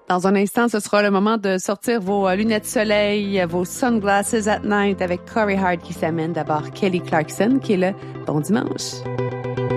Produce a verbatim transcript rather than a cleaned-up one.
Dans un instant, ce sera le moment de sortir vos euh, lunettes de soleil, vos sunglasses at night avec Corey Hart qui s'amène. D'abord Kelly Clarkson qui est là. Bon dimanche.